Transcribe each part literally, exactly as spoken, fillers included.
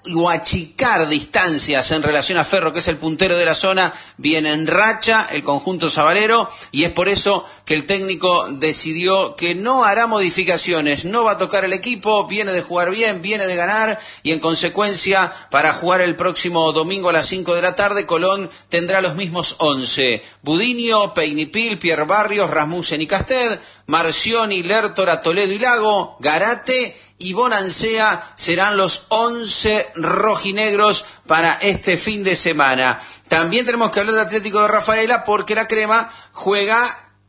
o achicar distancias en relación a Ferro, que es el puntero de la zona. Viene en racha el conjunto sabalero y es por eso que el técnico decidió que no hará modificaciones, no va a tocar el equipo, viene de jugar bien, viene de ganar y en consecuencia para jugar el próximo domingo a las cinco de la tarde Colón tendrá los mismos once. Budinio, Peinipil, Pierre Barrios, Rasmussen y Casted, Marcioni, Lertora, Toledo y Lago, Garate y Bonancea serán los once rojinegros para este fin de semana. También tenemos que hablar de Atlético de Rafaela porque la Crema juega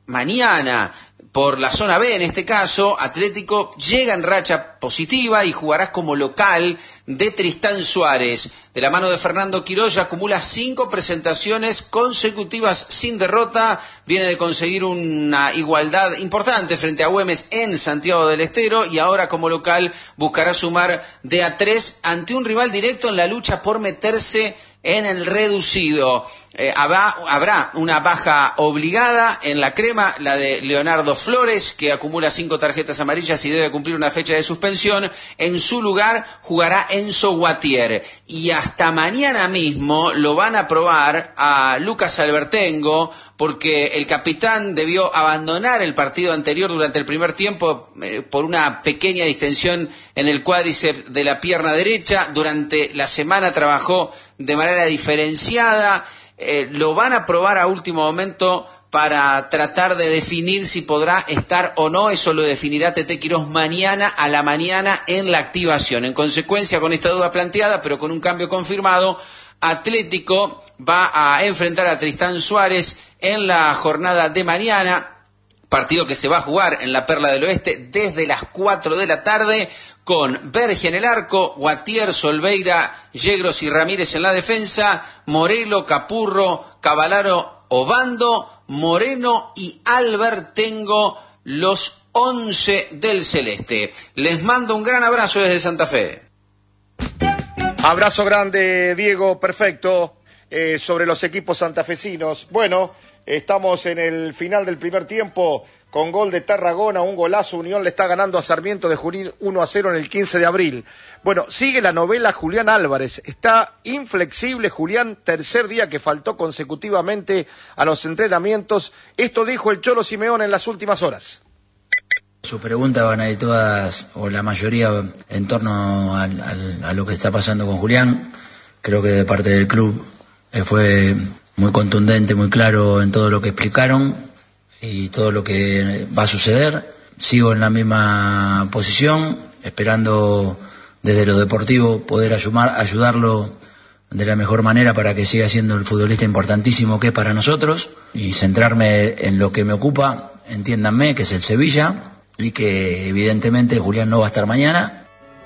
mañana. Por la zona B, en este caso, Atlético llega en racha positiva y jugará como local de Tristán Suárez. De la mano de Fernando Quiroz acumula cinco presentaciones consecutivas sin derrota. Viene de conseguir una igualdad importante frente a Güemes en Santiago del Estero y ahora como local buscará sumar de a tres ante un rival directo en la lucha por meterse en el reducido. Eh, habrá, habrá una baja obligada en la Crema, la de Leonardo Flores, que acumula cinco tarjetas amarillas y debe cumplir una fecha de suspensión. En su lugar jugará Enzo Guatier. Y hasta mañana mismo lo van a probar a Lucas Albertengo, porque el capitán debió abandonar el partido anterior durante el primer tiempo eh, por una pequeña distensión en el cuádriceps de la pierna derecha. Durante la semana trabajó de manera diferenciada. Eh, lo van a probar a último momento para tratar de definir si podrá estar o no. Eso lo definirá Tete Quiroz mañana a la mañana en la activación. En consecuencia, con esta duda planteada, pero con un cambio confirmado, Atlético va a enfrentar a Tristán Suárez en la jornada de mañana, partido que se va a jugar en la Perla del Oeste desde las cuatro de la tarde, con Berge en el arco, Guatier, Solveira, Yegros y Ramírez en la defensa, Morelo, Capurro, Cavalaro, Obando, Moreno y Albertengo, los once del Celeste. Les mando un gran abrazo desde Santa Fe. Abrazo grande, Diego, perfecto, eh, sobre los equipos santafesinos. Bueno, estamos en el final del primer tiempo con gol de Tarragona, un golazo. Unión le está ganando a Sarmiento de Junín uno a cero en el quince de abril. Bueno, sigue la novela Julián Álvarez. Está inflexible Julián, tercer día que faltó consecutivamente a los entrenamientos. Esto dijo el Cholo Simeone en las últimas horas. Sus preguntas van a ir todas, o la mayoría, en torno al, al, a lo que está pasando con Julián. Creo que de parte del club eh, fue muy contundente, muy claro en todo lo que explicaron y todo lo que va a suceder. Sigo en la misma posición, esperando desde lo deportivo poder ayudar, ayudarlo de la mejor manera para que siga siendo el futbolista importantísimo que es para nosotros y centrarme en lo que me ocupa, entiéndanme, que es el Sevilla, y que evidentemente Julián no va a estar mañana.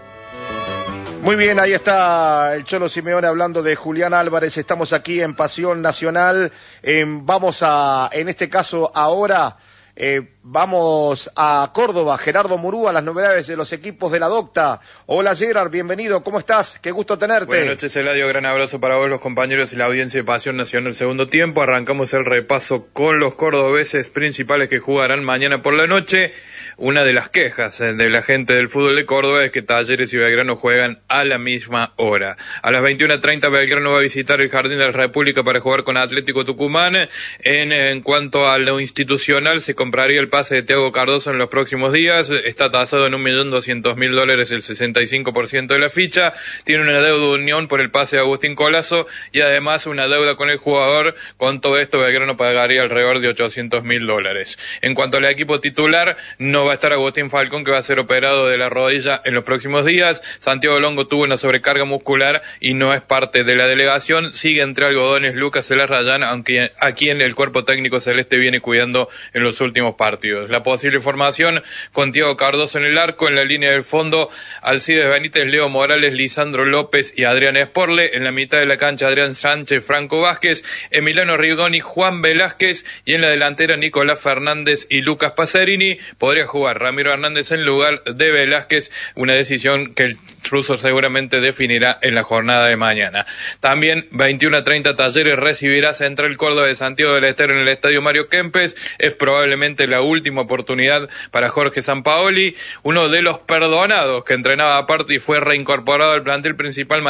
Muy bien, ahí está el Cholo Simeone hablando de Julián Álvarez. Estamos aquí en Pasión Nacional. Eh, vamos a, en este caso ahora, eh, vamos a Córdoba. Gerardo Murúa, las novedades de los equipos de la Docta. Hola Gerard, bienvenido, ¿cómo estás? Qué gusto tenerte. Buenas noches, Eladio, gran abrazo para vos, los compañeros y la audiencia de Pasión Nacional. Segundo tiempo, arrancamos el repaso con los cordobeses principales que jugarán mañana por la noche. Una de las quejas de la gente del fútbol de Córdoba es que Talleres y Belgrano juegan a la misma hora. A las veintiuna treinta Belgrano va a visitar el Jardín de la República para jugar con Atlético Tucumán. En, en cuanto a lo institucional, se compraría el pase de Thiago Cardoso en los próximos días. Está tasado en un millón doscientos mil dólares, el sesenta y cinco por ciento de la ficha. Tiene una deuda de Unión por el pase de Agustín Colazo y además una deuda con el jugador. Con todo esto, Belgrano pagaría alrededor de ochocientos mil dólares. En cuanto al equipo titular, no va a estar Agustín Falcón, que va a ser operado de la rodilla en los próximos días. Santiago Longo tuvo una sobrecarga muscular y no es parte de la delegación. Sigue entre algodones Lucas Celarrayán, aunque a quien el cuerpo técnico celeste viene cuidando en los últimos partidos. La posible formación con Thiago Cardoso en el arco, en la línea del fondo Alcides Benítez, Leo Morales, Lisandro López y Adrián Esporle. En la mitad de la cancha Adrián Sánchez, Franco Vázquez, Emiliano Rigoni, Juan Velázquez, y en la delantera Nicolás Fernández y Lucas Pacerini. Podría jugar Ramiro Hernández en lugar de Velázquez, una decisión que el ruso seguramente definirá en la jornada de mañana. También veintiuna treinta Talleres recibirá Central Córdoba de Santiago del Estero en el Estadio Mario Kempes. Es probablemente la última oportunidad para Jorge Sampaoli, uno de los perdonados que entrenaba aparte y fue reincorporado al plantel principal.